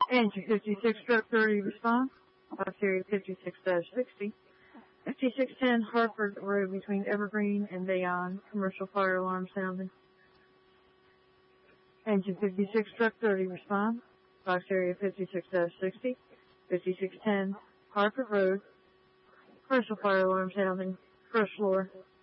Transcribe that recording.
Engine 56, truck 30, response. Box area 56-60. 5610 Hartford Road between Evergreen and Bayonne. Commercial fire alarm sounding. Engine 56, truck 30, response. Box area 56-60. 5610 Hartford Road. Commercial fire alarm sounding. First floor.